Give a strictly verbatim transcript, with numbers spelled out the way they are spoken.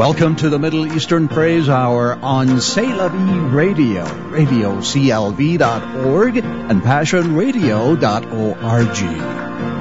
Welcome to the Middle Eastern Praise Hour on C'est La Vie Radio, radio C L V dot org and passion radio dot org.